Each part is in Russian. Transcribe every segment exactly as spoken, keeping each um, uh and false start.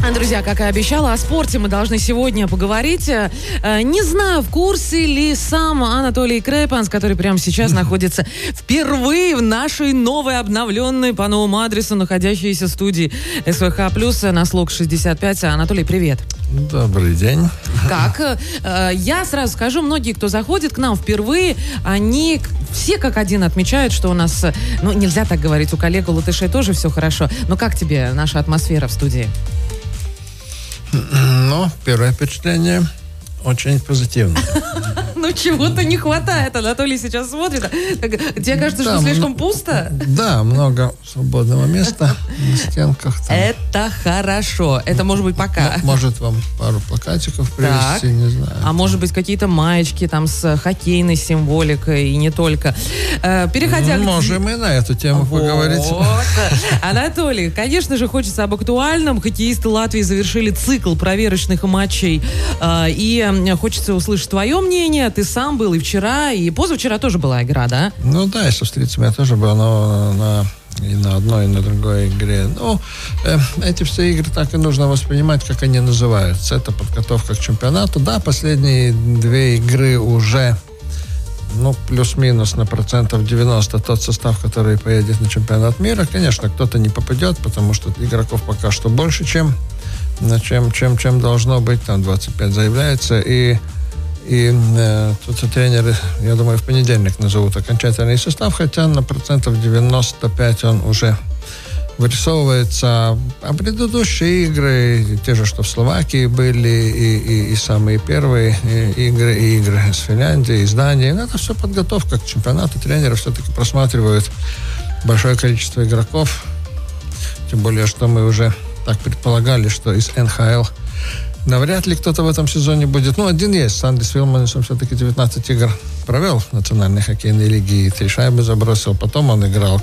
Друзья, как и обещала, о спорте мы должны сегодня поговорить. Не знаю, в курсе ли сам Анатолий Крепанс, который прямо сейчас находится впервые в нашей новой, обновленной по новому адресу, находящейся студии СВХ Плюс на Слог шестьдесят пять. Анатолий, привет. Добрый день. Как? Я сразу скажу, многие, кто заходит к нам впервые, они все как один отмечают, что у нас, ну, нельзя так говорить, у коллег, у латышей тоже все хорошо. Но как тебе наша атмосфера в студии? Ну, первое впечатление очень позитивное. Ну, чего-то не хватает. Анатолий сейчас смотрит. Тебе кажется, что слишком пусто? Да, много свободного места на стенках. Это хорошо. Это может быть пока. Может вам пару плакатиков привезти, не знаю. А может быть какие-то маечки там с хоккейной символикой и не только. Переходя к... Можем и на эту тему поговорить. Анатолий, конечно же, хочется об актуальном. Хоккеисты Латвии завершили цикл проверочных матчей. И хочется услышать твое мнение. Ты сам был и вчера, и позавчера тоже была игра, да? Ну да, и с австрийцами я тоже был, но на, и на одной, и на другой игре. Ну, э, эти все игры так и нужно воспринимать, как они называются. Это подготовка к чемпионату. Да, последние две игры уже, ну, плюс-минус на процентов девяносто тот состав, который поедет на чемпионат мира. Конечно, кто-то не попадет, потому что игроков пока что больше, чем Чем, чем, чем должно быть, там двадцать пять заявляется, и, и э, тут тренеры, я думаю, в понедельник назовут окончательный состав, хотя на процентов девяносто пять он уже вырисовывается. А предыдущие игры, те же, что в Словакии были, и, и, и самые первые и игры, и игры с Финляндией, из Дании, это все подготовка к чемпионату. Тренеры все-таки просматривают большое количество игроков, тем более, что мы уже так предполагали, что из эн ха эл навряд ли кто-то в этом сезоне будет. Ну, один есть. Сандис Вилмансон все-таки девятнадцать игр провел в Национальной хоккейной лиге и три шайбы забросил. Потом он играл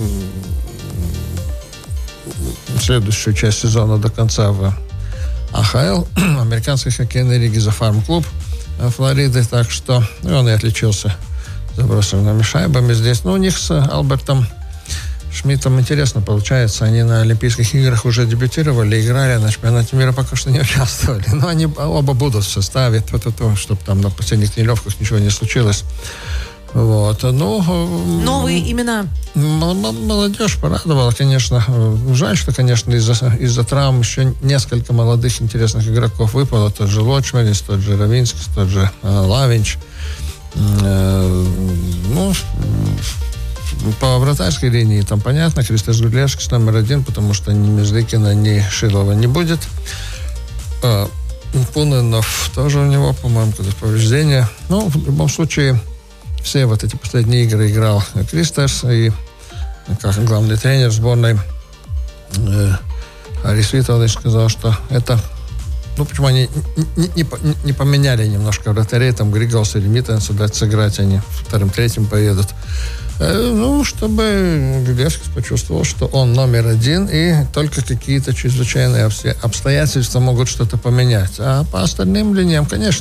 следующую часть сезона до конца в а ха эл, Американской хоккейной лиге, за фарм-клуб Флориды. Так что ну, он и отличился забросанными шайбами здесь. Ну, у них с Альбертом Шмидтом интересно получается. Они на Олимпийских играх уже дебютировали, играли, на чемпионате мира пока что не участвовали. Но они оба будут в составе, чтобы там на последних тренировках ничего не случилось. Вот. Ну, новые имена. Молодежь порадовала, конечно. Жаль, что, конечно, из-за, из-за травм еще несколько молодых интересных игроков выпало. Тот же Лочманис, тот же Равинскис, тот же Лавинч. Ну, по вратарской линии там понятно, Христос Гудлевский номер один, потому что ни Междыкина, ни Шилова не будет. А, Пуненов тоже у него, по-моему, какое-то повреждение. Ну, в любом случае, все вот эти последние игры играл Кристос, и как главный тренер сборной э, Арис Витович сказал, что это, ну, почему они не, не, не поменяли немножко вратарей, там Григолс или Миттенсу дать сыграть, они вторым-третьим поедут. Ну, чтобы Гудлевский почувствовал, что он номер один, и только какие-то чрезвычайные обстоятельства могут что-то поменять. А по остальным линиям, конечно,